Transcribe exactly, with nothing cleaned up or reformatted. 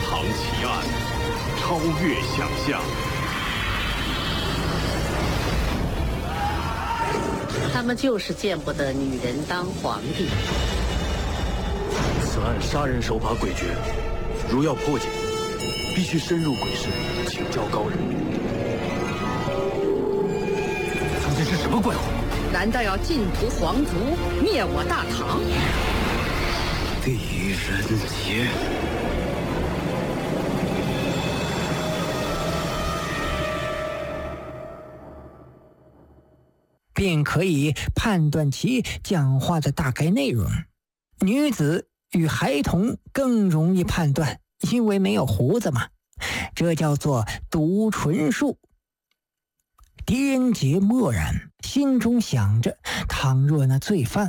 藏奇案，超越想象。 他们就是见不得女人当皇帝。 此案杀人手法诡谲，如要破解，必须深入鬼市，请教高人。究竟是什么怪物？ 难道要尽屠皇族，灭我大唐？ 狄仁杰。 便可以判断其讲话的大概内容。女子与孩童更容易判断，因为没有胡子嘛，这叫做读唇术。狄仁杰默然，心中想着，倘若那罪犯